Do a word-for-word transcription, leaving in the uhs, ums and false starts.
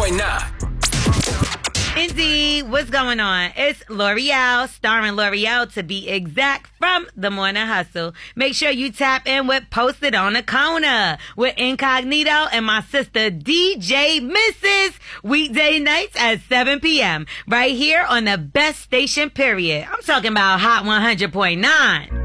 point nine. Indeed, what's going on? It's L'Oreal, starring L'Oreal to be exact, from The Morning Hustle. Make sure you tap in with Posted on the Corner with Incognito and my sister D J Missus weekday nights at seven p.m. right here on the best station, period. I'm talking about Hot one hundred point nine.